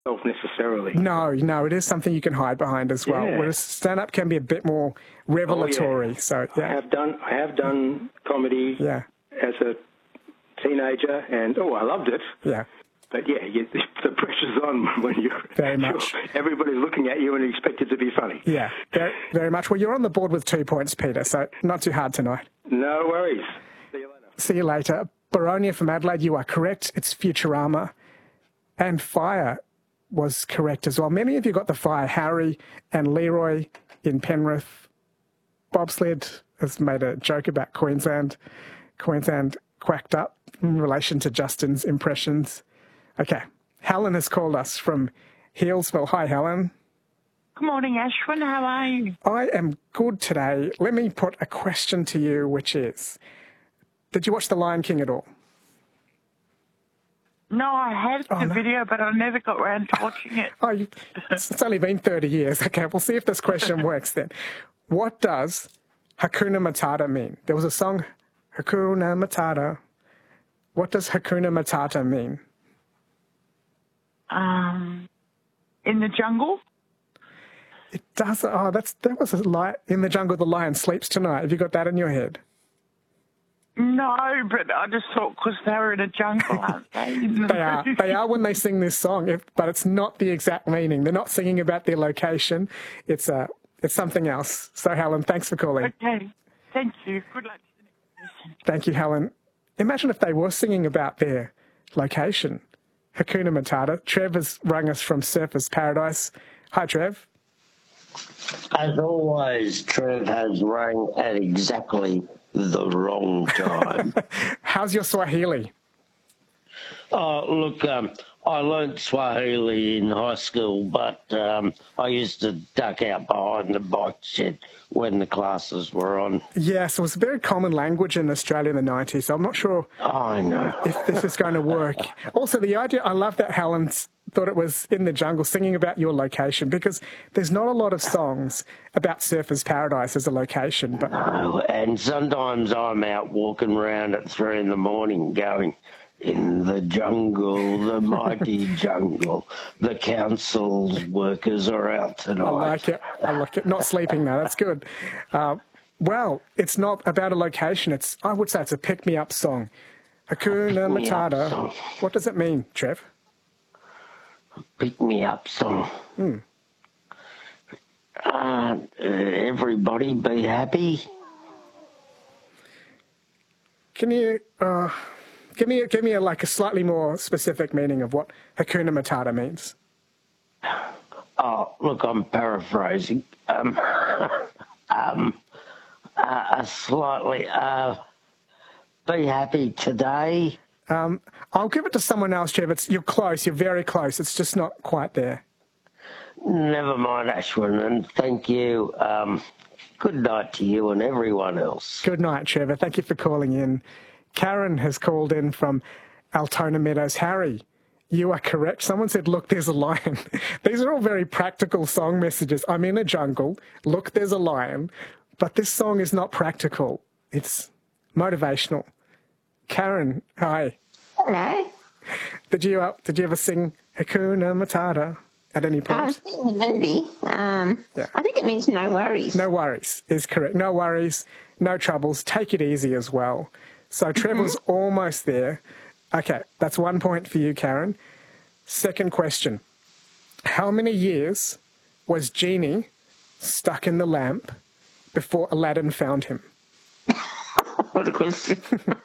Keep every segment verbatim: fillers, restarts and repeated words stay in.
necessarily. No, no, it is something you can hide behind as well. Yeah. Whereas stand-up can be a bit more revelatory. Oh, yeah. So yeah, I have done. I have done comedy yeah, as a teenager, and oh, I loved it. yeah. But yeah, you, the pressure's on when you're Very much. You're, everybody's looking at you and expect it to be funny. Yeah, very, very much. Well, you're on the board with two points, Peter. So not too hard tonight. No worries. See you later. See you later. Baronia from Adelaide, you are correct. It's Futurama. And Fire was correct as well. Many of you got the Fire. Harry and Leroy in Penrith. Bobsled has made a joke about Queensland. Queensland quacked up in relation to Justin's impressions. Okay. Helen has called us from Healesville. Hi, Helen. Good morning, Ashwin. How are you? I am good today. Let me put a question to you, which is, did you watch The Lion King at all? No, I had Oh, the no. video, but I never got around to watching it. Oh, you, it's it's only been thirty years. Okay, we'll see if this question works then. What does Hakuna Matata mean? There was a song, Hakuna Matata. What does Hakuna Matata mean? Um, in the jungle? It does. Oh, that's that was a lie. In the jungle, the lion sleeps tonight. Have you got that in your head? No, but I just thought because they were in a jungle, aren't they? They are. They are when they sing this song, if, but it's not the exact meaning. They're not singing about their location. It's uh, it's something else. So, Helen, thanks for calling. Okay, thank you. Good luck to the next person. Thank you, Helen. Imagine if they were singing about their location. Hakuna Matata. Trev has rung us from Surfers Paradise. Hi, Trev. As always, Trev has rang at exactly the wrong time. How's your Swahili? Oh, look, um, I learnt Swahili in high school, but um, I used to duck out behind the bike shed when the classes were on. Yes, it was a very common language in Australia in the nineties, so I'm not sure I know. if this is going to work. Also, the idea, I love that Helen's thought it was in the jungle singing about your location, because there's not a lot of songs about Surfers Paradise as a location. But Oh, and sometimes I'm out walking around at three in the morning going, in the jungle, the mighty jungle, the council's workers are out tonight. I like it. I like it. Not sleeping though. That's good. Uh, well, it's not about a location. It's I would say it's a pick-me-up song. Hakuna pick-me-up Matata. song. What does it mean, Trev? Pick me up song. Hmm. Uh, everybody be happy. Can you uh, give me give me a, like a slightly more specific meaning of what Hakuna Matata means? Oh, look, I'm paraphrasing. Um, um, uh, slightly. Uh, be happy today. Um, I'll give it to someone else, Trev. It's, you're close. You're very close. It's just not quite there. Never mind, Ashwin, and thank you. Um, good night to you and everyone else. Good night, Trevor. Thank you for calling in. Karen has called in from Altona Meadows. Harry, you are correct. Someone said, look, there's a lion. These are all very practical song messages. I'm in a jungle. Look, there's a lion. But this song is not practical. It's motivational. Karen, hi. Hello. Did you uh, did you ever sing Hakuna Matata at any I point? was thinking the movie. Um, Yeah. I think it means no worries. No worries is correct. No worries, no troubles. Take it easy as well. So Trevor's almost there. Okay, that's one point for you, Karen. Second question. How many years was Genie stuck in the lamp before Aladdin found him? What a question.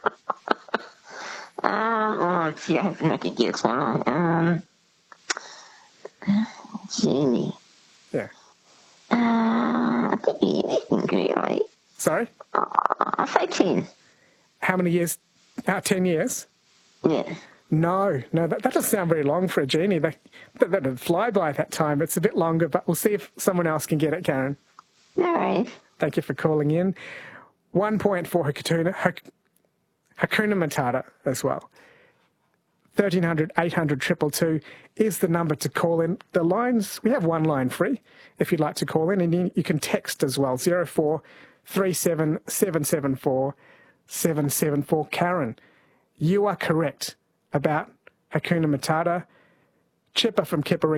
um, oh, gee, I have to make a guess, won't I? Um, Genie. Yeah. Uh, I could be anything, really. Sorry? Uh, I'll say ten. How many years? Uh, ten years? Yeah. No, no, that, that doesn't sound very long for a genie. That, that, that'd fly by that time. It's a bit longer, but we'll see if someone else can get it, Karen. No worries. Thank you for calling in. One point for Hakuna, Hak- Hakuna Matata as well. thirteen hundred, eight hundred, two two two is the number to call in. The lines, we have one line free if you'd like to call in, and you, you can text as well, zero four three seven seven seven four seven seven four. Karen, you are correct about Hakuna Matata. Chipper from Kipper